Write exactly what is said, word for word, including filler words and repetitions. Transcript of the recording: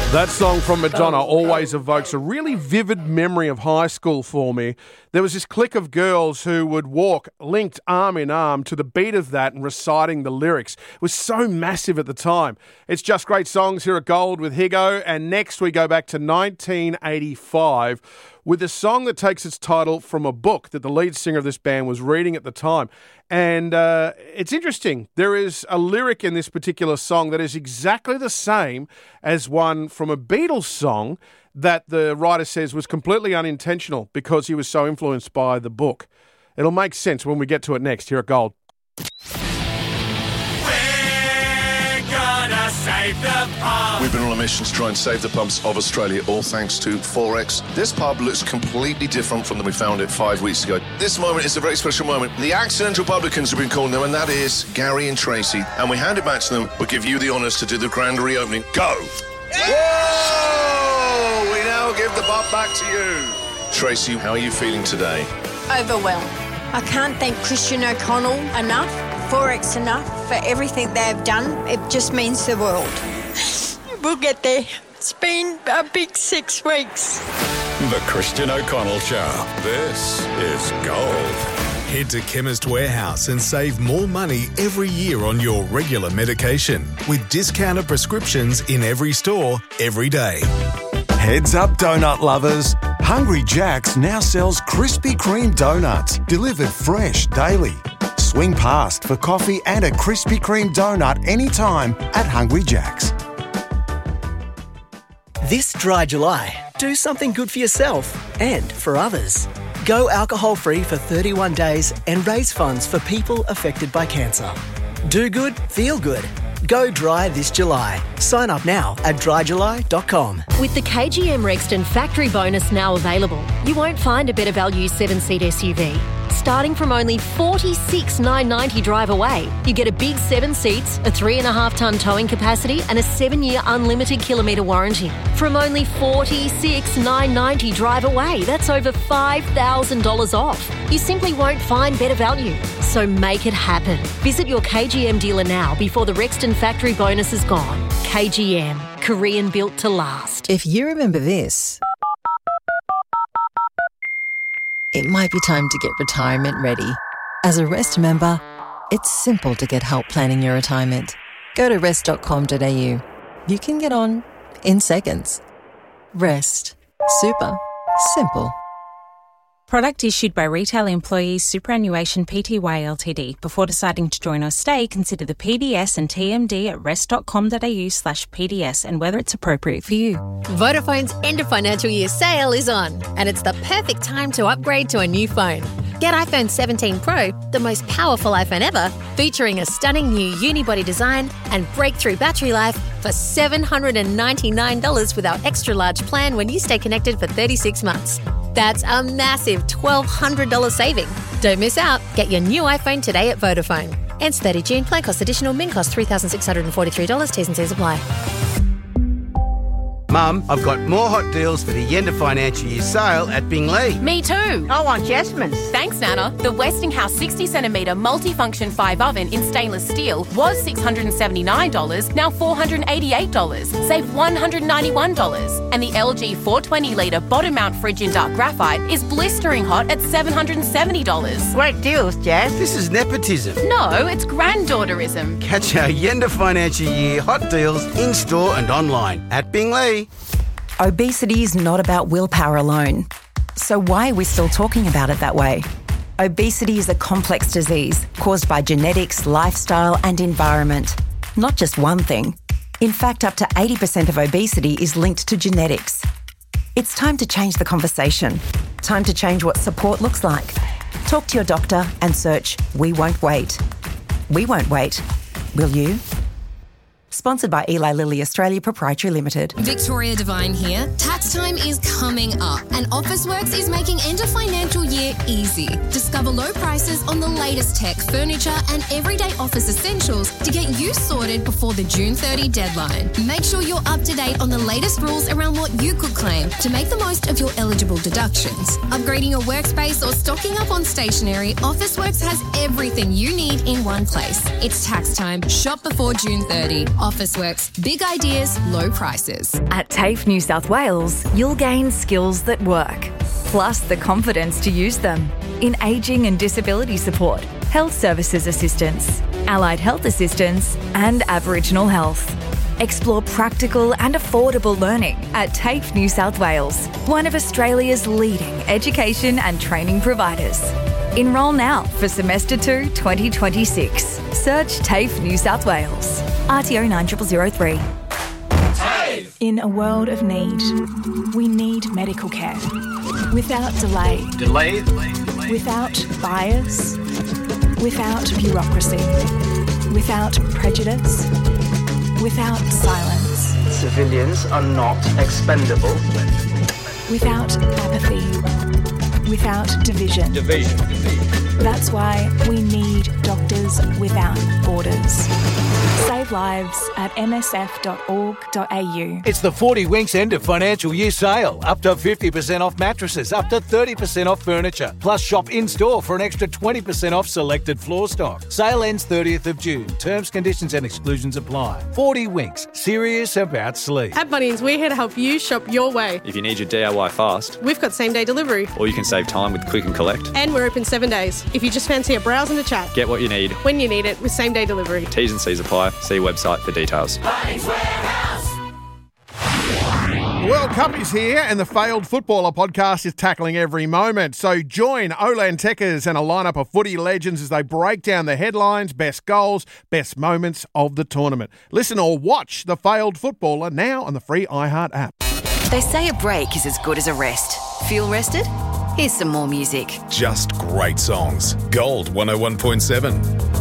That song from Madonna always evokes a really vivid memory of high school for me. There was this clique of girls who would walk linked arm in arm to the beat of that and reciting the lyrics. It was so massive at the time. It's Just Great Songs here at Gold with Higo, and next we go back to nineteen eighty-five with a song that takes its title from a book that the lead singer of this band was reading at the time. And uh, it's interesting. There is a lyric in this particular song that is exactly the same as one from a Beatles song that the writer says was completely unintentional because he was so influenced by the book. It'll make sense when we get to it next here at Gold. Save the pub. We've been on a mission to try and save the pubs of Australia, all thanks to Forex. This pub looks completely different from the we found it five weeks ago. This moment is a very special moment. The accidental publicans have been calling them, and that is Gary and Tracy. And we hand it back to them. We'll give you the honours to do the grand reopening. Go! Whoa! We now give the pub back to you. Tracy, how are you feeling today? Overwhelmed. I can't thank Christian O'Connell enough, Forex enough, for everything they've done. It just means the world. We'll get there. It's been a big six weeks. The Christian O'Connell Show. This is Gold. Head to Chemist Warehouse and save more money every year on your regular medication with discounted prescriptions in every store, every day. Heads up, donut lovers. Hungry Jack's now sells Krispy Kreme donuts, delivered fresh daily. Swing past for coffee and a Krispy Kreme donut anytime at Hungry Jack's. This dry July, do something good for yourself and for others. Go alcohol-free for thirty-one days and raise funds for people affected by cancer. Do good, feel good. Go dry this July. Sign up now at dry july dot com. With the K G M Rexton factory bonus now available, you won't find a better value seven-seat S U V. Starting from only forty-six thousand nine hundred ninety dollars drive away, you get a big seven seats, a three and a half tonne towing capacity and a seven-year unlimited kilometre warranty. From only forty-six thousand nine hundred ninety dollars drive away, that's over five thousand dollars off. You simply won't find better value. So make it happen. Visit your K G M dealer now before the Rexton factory bonus is gone. K G M, Korean built to last. If you remember this, it might be time to get retirement ready. As a Rest member, it's simple to get help planning your retirement. Go to rest dot com dot a u. You can get on in seconds. Rest. Super. Simple. Product issued by Retail Employees Superannuation Pty Ltd. Before deciding to join or stay, consider the P D S and T M D at rest dot com dot a u slash P D S and whether it's appropriate for you. Vodafone's end of financial year sale is on, and it's the perfect time to upgrade to a new phone. Get iPhone seventeen Pro, the most powerful iPhone ever, featuring a stunning new unibody design and breakthrough battery life for seven hundred ninety-nine dollars with our extra large plan when you stay connected for thirty-six months. That's a massive twelve hundred dollars saving. Don't miss out. Get your new iPhone today at Vodafone. Ends thirtieth of June. Plan cost additional. Min cost three thousand six hundred forty-three dollars. T's and C's apply. Mum, I've got more hot deals for the end of financial year sale at Binglee. Me too. I want Jasmine's. Thanks, Nana. The Westinghouse sixty centimetre multifunction five oven in stainless steel was six hundred seventy-nine dollars, now four hundred eighty-eight dollars. Save one hundred ninety-one dollars. And the L G four hundred twenty litre bottom mount fridge in dark graphite is blistering hot at seven hundred seventy dollars. Great deals, Jazz. This is nepotism. No, it's granddaughterism. Catch our end of financial year hot deals in-store and online at Binglee. Obesity is not about willpower alone. So why are we still talking about it that way? Obesity is a complex disease caused by genetics, lifestyle and environment. Not just one thing. In fact, up to eighty percent of obesity is linked to genetics. It's time to change the conversation. Time to change what support looks like. Talk to your doctor and search We Won't Wait. We won't wait. Will you? Sponsored by Eli Lilly Australia Proprietary Limited. Victoria Devine here. Tax time is coming up and Officeworks is making end of financial year easy. Discover low prices on the latest tech, furniture and everyday office essentials to get you sorted before the June thirtieth deadline. Make sure you're up to date on the latest rules around what you could claim to make the most of your eligible deductions. Upgrading your workspace or stocking up on stationery, Officeworks has everything you need in one place. It's tax time. Shop before June thirtieth. Officeworks, big ideas, low prices. At TAFE New South Wales, you'll gain skills that work, plus the confidence to use them in ageing and disability support, health services assistance, allied health assistance, and Aboriginal health. Explore practical and affordable learning at TAFE New South Wales, one of Australia's leading education and training providers. Enrol now for Semester two twenty twenty-six. Search TAFE New South Wales. R T O nine zero zero zero three. TAFE! In a world of need, we need medical care. Without delay. Delay? delay, delay. Without bias. Without bureaucracy. Without prejudice. Without silence. Civilians are not expendable. Without apathy. Without division. Division. That's why we need Doctors Without Borders. Save lives at m s f dot org dot a u. It's the forty Winks end of financial year sale. Up to fifty percent off mattresses, up to thirty percent off furniture. Plus shop in-store for an extra twenty percent off selected floor stock. Sale ends thirtieth of June. Terms, conditions and exclusions apply. forty Winks. Serious about sleep. At Bunnings, we're here to help you shop your way. If you need your D I Y fast, we've got same-day delivery. Or you can save time with Click and Collect. And we're open seven days. If you just fancy a browse and a chat. Get what you need. When you need it with same-day delivery. T's and C's apply. See website for details. The World Cup is here and the Failed Footballer podcast is tackling every moment. So join Olan Tekkers and a lineup of footy legends as they break down the headlines, best goals, best moments of the tournament. Listen or watch The Failed Footballer now on the free iHeart app. They say a break is as good as a rest. Feel rested? Here's some more music. Just great songs. Gold one oh one point seven.